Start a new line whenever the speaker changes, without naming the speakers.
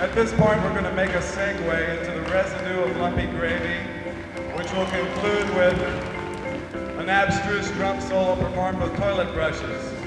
At this point, we're going to make a segue into the residue of Lumpy Gravy, which will conclude with an abstruse drum solo performed with toilet brushes.